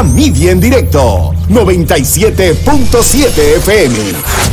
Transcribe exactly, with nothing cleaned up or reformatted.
Media en directo, noventa y siete punto siete F M.